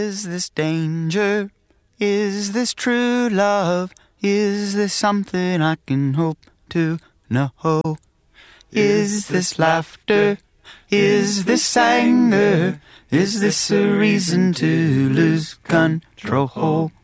Is this danger? Is this true love? Is this something I can hope to know? Is this laughter? Is this anger? Is this a reason to lose control?